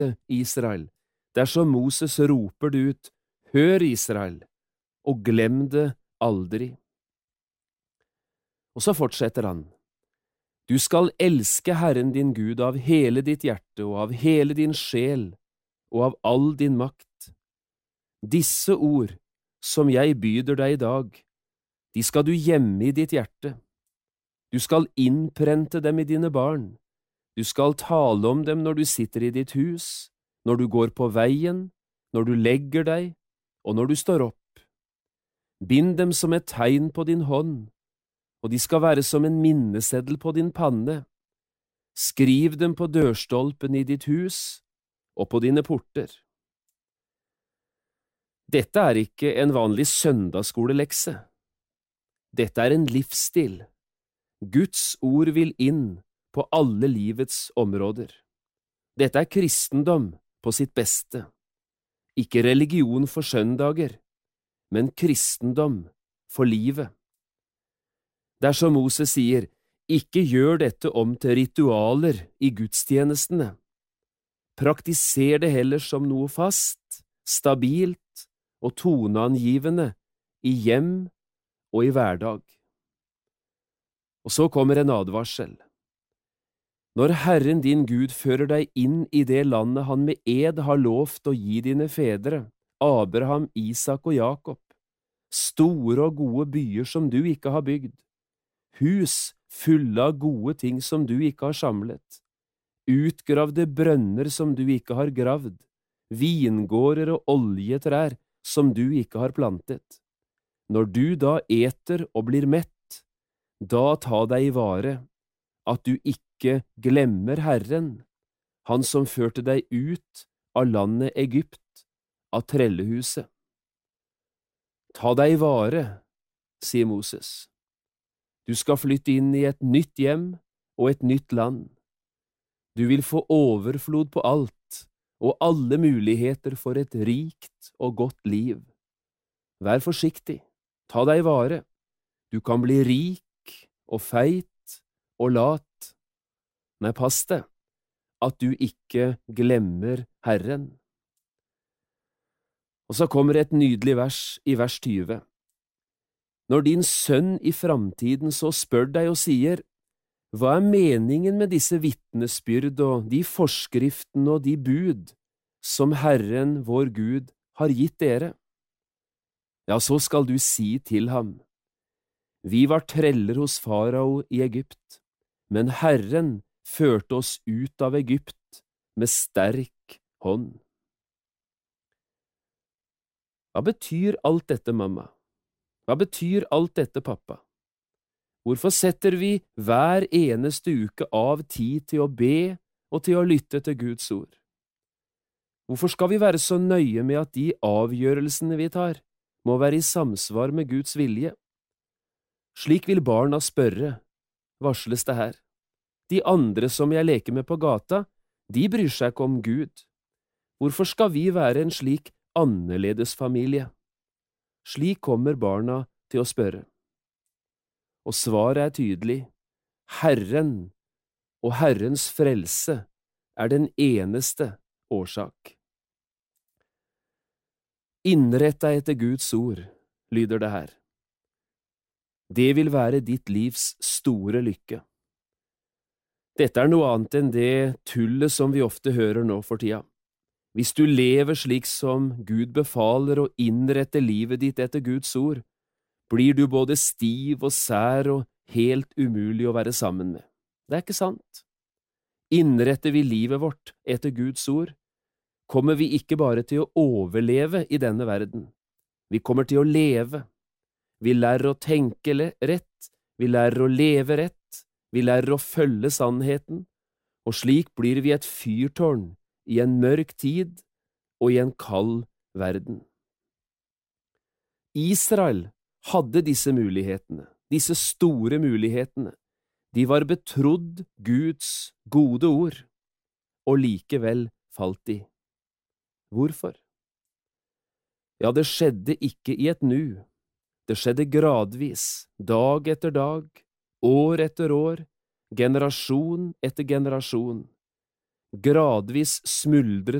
Israel, dersom Moses roper det ut, hør Israel, og glem det aldri. Og så fortsetter han. Du skal elske Herren din Gud av hele ditt hjerte og av hele din sjel og av all din makt. Disse ord, som jeg byder deg i dag, de skal du gjemme i ditt hjerte. Du skal innprente dem i dine barn. Du skal tale om dem når du sitter i ditt hus, når du går på veien, når du legger deg, og når du står opp. Bind dem som et tegn på din hånd, og de skal være som en minneseddel på din panne. Skriv dem på dørstolpen i ditt hus og på dine porter. Dette er ikke en vanlig søndagsskolelekse. Dette er en livsstil. Guds ord vil inn på alle livets områder. Dette er kristendom på sitt beste. Ikke religion for søndager, men kristendom for livet. Dersom Moses sier, ikke gjør dette om til ritualer i gudstjenestene. Praktiser det heller som noe fast, stabilt og toneangivende i hjem og i hverdag. Og så kommer en advarsel. Når Herren din Gud fører deg inn i det landet han med ed har lovt å gi dine fedre, Abraham, Isak og Jakob, store og gode byer som du ikke har bygd, hus fulle av gode ting som du ikke har samlet, utgravde brønner som du ikke har gravd, vingårder og oljetrær som du ikke har plantet. Når du da eter og blir mett, da ta deg i vare, at du ikke glemmer Herren, han som førte deg ut av landet Egypt, av trellehuset. Ta deg i vare, sier Moses. Du skal flytte inn i et nytt hjem og et nytt land. Du vil få overflod på alt og alle muligheter for et rikt og godt liv. Vær forsiktig, ta deg i vare. Du kan bli rik og feit og lat. Nei, pass deg, at du ikke glemmer Herren. Og så kommer et nydelig vers i vers 20. Når din sønn i framtiden så spør deg og sier, hva er meningen med disse vitnesbyrd og de forskriftene og de bud som Herren vår Gud har gitt dere? Ja, så skal du si til ham, vi var treller hos farao i Egypt, men Herren førte oss ut av Egypt med sterk hånd. Hva betyr alt dette, mamma? Hva betyr alt dette, pappa? Hvorfor setter vi hver eneste uke av tid til å be og til å lytte til Guds ord? Hvorfor skal vi være så nøye med at de avgjørelsene vi tar, må være i samsvar med Guds vilje? Slik vil barna spørre, varsles det her. De andre som jeg leker med på gata, de bryr seg ikke om Gud. Hvorfor skal vi være en slik annerledes familie? Slik kommer barna til å spørre. Og svaret er tydelig. Herren og Herrens frelse er den eneste årsak. Innrett deg etter Guds ord, lyder det her. Det vil være ditt livs store lykke. Dette er noe annet enn det tullet som vi ofte hører nå for tida. Hvis du lever slik som Gud befaler og innretter livet ditt etter Guds ord, blir du både stiv og sær og helt umulig å være sammen med. Det er ikke sant. Innretter vi livet vårt etter Guds ord, kommer vi ikke bare til å overleve i denne verden. Vi kommer til å leve. Vi lærer å tenke rett, vi lærer å leve rett, vi lærer å følge sannheten, og slik blir vi et fyrtårn i en mørk tid og i en kald verden. Israel hadde disse mulighetene, disse store mulighetene. De var betrodd Guds gode ord, og likevel falt de. Hvorfor? Ja, det skjedde ikke i et nu. Det skjedde gradvis, dag etter dag, år etter år, generasjon etter generasjon. Gradvis smuldret